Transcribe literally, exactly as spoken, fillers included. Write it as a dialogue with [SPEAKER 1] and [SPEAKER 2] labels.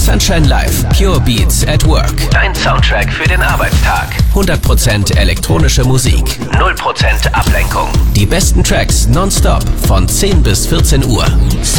[SPEAKER 1] Sunshine Live, Pure Beats at Work. Dein Soundtrack für den Arbeitstag. hundert Prozent elektronische Musik. null Prozent Ablenkung. Die besten Tracks nonstop von zehn bis vierzehn Uhr.